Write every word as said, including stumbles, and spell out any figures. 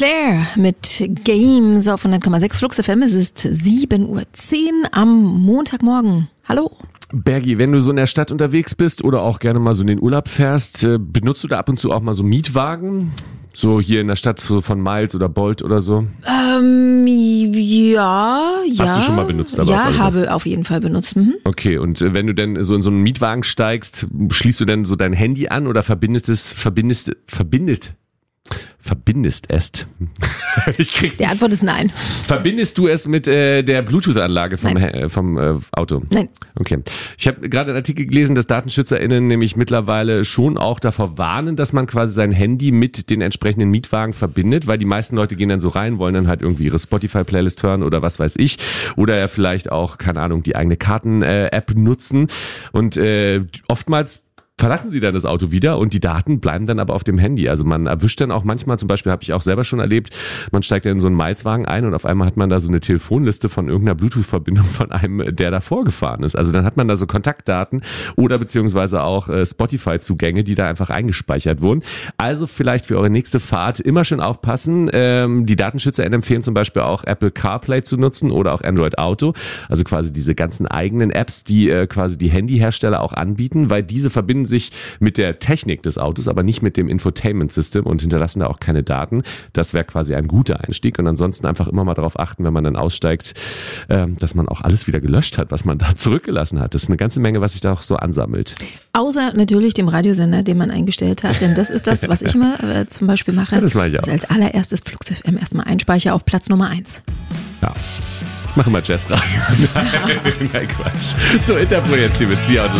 Claire mit Games auf hundert Komma sechs Flux F M. Es ist sieben Uhr zehn am Montagmorgen. Hallo. Bergi, wenn du so in der Stadt unterwegs bist oder auch gerne mal so in den Urlaub fährst, benutzt du da ab und zu auch mal so Mietwagen? So hier in der Stadt so von Miles oder Bolt oder so? Ähm, ja, ja. Hast du schon mal benutzt? Aber ja, auf habe auf jeden Fall benutzt. Mhm. Okay, und wenn du denn so in so einen Mietwagen steigst, schließt du denn so dein Handy an oder verbindest es, verbindest, verbindet, verbindest es? Ich krieg's Die nicht. Antwort ist nein. Verbindest du es mit äh, der Bluetooth-Anlage vom, äh, vom äh, Auto? Nein. Okay. Ich habe gerade einen Artikel gelesen, dass DatenschützerInnen nämlich mittlerweile schon auch davor warnen, dass man quasi sein Handy mit den entsprechenden Mietwagen verbindet, weil die meisten Leute gehen dann so rein, wollen dann halt irgendwie ihre Spotify-Playlist hören oder was weiß ich. Oder ja vielleicht auch, keine Ahnung, die eigene Karten-App nutzen. Und äh, oftmals verlassen sie dann das Auto wieder und die Daten bleiben dann aber auf dem Handy. Also man erwischt dann auch manchmal, zum Beispiel habe ich auch selber schon erlebt, man steigt dann in so einen Miles-Wagen ein und auf einmal hat man da so eine Telefonliste von irgendeiner Bluetooth-Verbindung von einem, der davor gefahren ist. Also dann hat man da so Kontaktdaten oder beziehungsweise auch äh, Spotify-Zugänge, die da einfach eingespeichert wurden. Also vielleicht für eure nächste Fahrt immer schön aufpassen. Ähm, die DatenschützerInnen empfehlen zum Beispiel auch Apple CarPlay zu nutzen oder auch Android Auto. Also quasi diese ganzen eigenen Apps, die äh, quasi die Handyhersteller auch anbieten, weil diese verbinden sich mit der Technik des Autos, aber nicht mit dem Infotainment-System und hinterlassen da auch keine Daten. Das wäre quasi ein guter Einstieg und ansonsten einfach immer mal darauf achten, wenn man dann aussteigt, dass man auch alles wieder gelöscht hat, was man da zurückgelassen hat. Das ist eine ganze Menge, was sich da auch so ansammelt. Außer natürlich dem Radiosender, den man eingestellt hat, denn das ist das, was ich immer äh, zum Beispiel mache. Ja, das mache ich auch. Also als allererstes Flux F M erstmal einspeicher auf Platz Nummer eins. Ja. Ich mache mal Jazzradio. Nein, Quatsch. So, Interpol jetzt hier mit Sie und